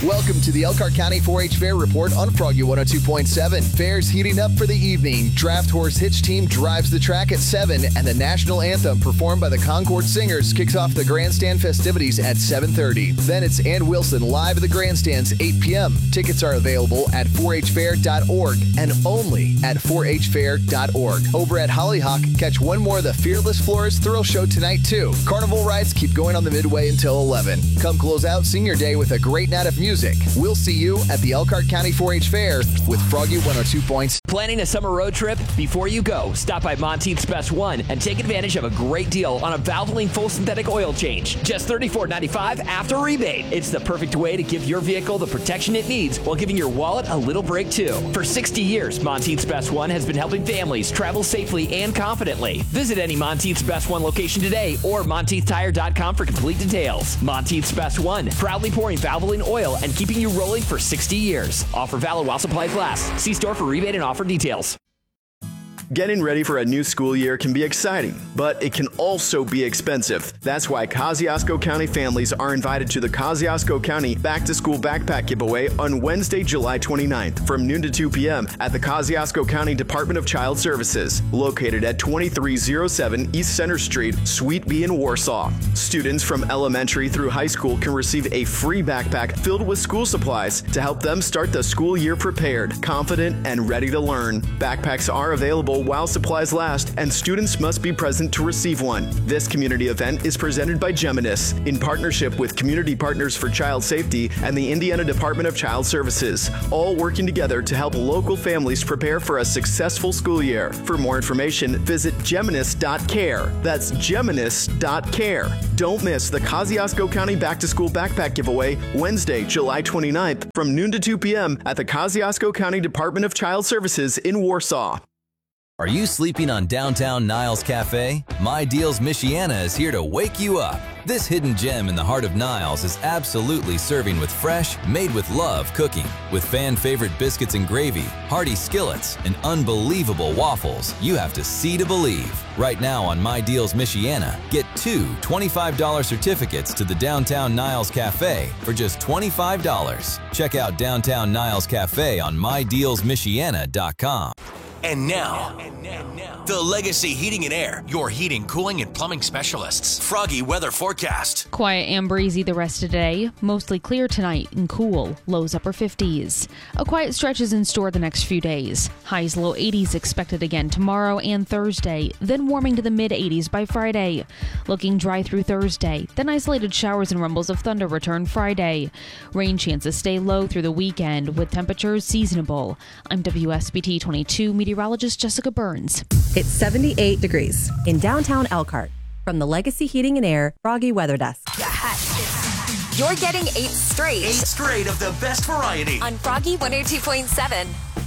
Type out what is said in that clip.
Welcome to the Elkhart County 4-H Fair Report on Froggy 102.7. Fair's heating up for the evening. Draft Horse Hitch Team drives the track at 7, and the national anthem performed by the Concord Singers kicks off the grandstand festivities at 7:30. Then it's Ann Wilson live at the grandstands 8 p.m. Tickets are available at 4hfair.org and only at 4hfair.org. Over at Hollyhock, catch one more of the Fearless Florist Thrill Show tonight, too. Carnival rides keep going on the Midway until 11. Come close out Senior Day with a great night of music. We'll see you at the Elkhart County 4-H Fair with Froggy 102 points. Planning a summer road trip? Before you go, stop by Monteith's Best One and take advantage of a great deal on a Valvoline full synthetic oil change. Just $34.95 after rebate. It's the perfect way to give your vehicle the protection it needs while giving your wallet a little break too. For 60 years, Monteith's Best One has been helping families travel safely and confidently. Visit any Monteith's Best One location today or MonteithTire.com for complete details. Monteith's Best One, proudly pouring Valvoline oil and keeping you rolling for 60 years. Offer valid while supplies last. See store for rebate and offer details. Getting ready for a new school year can be exciting, but it can also be expensive. That's why Kosciuszko County families are invited to the Kosciuszko County Back to School Backpack Giveaway on Wednesday, July 29th from noon to 2 p.m. at the Kosciuszko County Department of Child Services, located at 2307 East Center Street, Suite B in Warsaw. Students from elementary through high school can receive a free backpack filled with school supplies to help them start the school year prepared, confident, and ready to learn. Backpacks are available while supplies last, and students must be present to receive one. This community event is presented by Geminis in partnership with Community Partners for Child Safety and the Indiana Department of Child Services, all working together to help local families prepare for a successful school year. For more information, visit Geminis.care. That's Geminis.care. Don't miss the Kosciuszko County Back to School Backpack Giveaway Wednesday, July 29th from noon to 2 p.m. at the Kosciuszko County Department of Child Services in Warsaw. Are you sleeping on downtown Niles Cafe? My Deals Michiana is here to wake you up. This hidden gem in the heart of Niles is absolutely serving with fresh, made with love cooking. With fan favorite biscuits and gravy, hearty skillets, and unbelievable waffles, you have to see to believe. Right now on My Deals Michiana, get two $25 certificates to the Downtown Niles Cafe for just $25. Check out Downtown Niles Cafe on MyDealsMichiana.com. And now, the Legacy Heating and Air, your heating, cooling, and plumbing specialists. Froggy weather forecast. Quiet and breezy the rest of the day. Mostly clear tonight and cool. Lows upper 50s. A quiet stretch is in store the next few days. Highs low 80s expected again tomorrow and Thursday, then warming to the mid 80s by Friday. Looking dry through Thursday, then isolated showers and rumbles of thunder return Friday. Rain chances stay low through the weekend with temperatures seasonable. I'm WSBT 22 meteorologist Jessica Burns. It's 78 degrees in downtown Elkhart. From the Legacy Heating and Air Froggy Weather Desk. You're getting 8 straight. 8 straight of the best variety on Froggy 102.7.